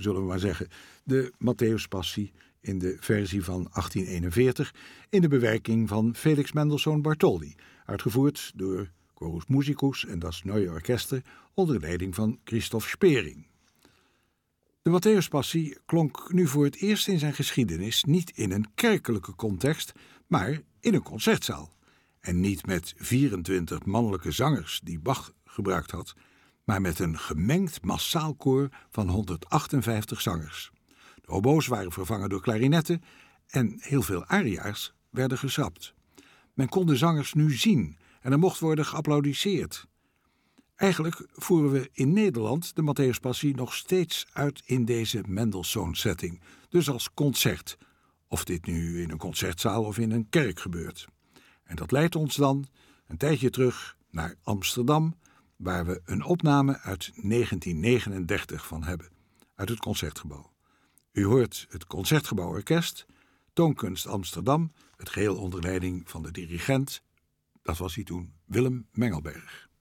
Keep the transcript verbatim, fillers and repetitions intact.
zullen we maar zeggen, de Matthäuspassie in de versie van achttien eenenveertig in de bewerking van Felix Mendelssohn Bartholdy, uitgevoerd door Chorus Musicus en das Neue Orchester onder leiding van Christoph Spering. De Matthäuspassie klonk nu voor het eerst in zijn geschiedenis niet in een kerkelijke context, maar in een concertzaal. En niet met vierentwintig mannelijke zangers die Bach gebruikt had, maar met een gemengd massaal koor van honderdachtenvijftig zangers. De oboes waren vervangen door klarinetten en heel veel aria's werden geschrapt. Men kon de zangers nu zien en er mocht worden geapplaudisseerd. Eigenlijk voeren we in Nederland de Matthäuspassie nog steeds uit in deze Mendelssohn-setting, dus als concert, of dit nu in een concertzaal of in een kerk gebeurt. En dat leidt ons dan een tijdje terug naar Amsterdam, waar we een opname uit negentien negenendertig van hebben, uit het Concertgebouw. U hoort het Concertgebouworkest, Toonkunst Amsterdam, het geheel onder leiding van de dirigent, dat was hij toen, Willem Mengelberg.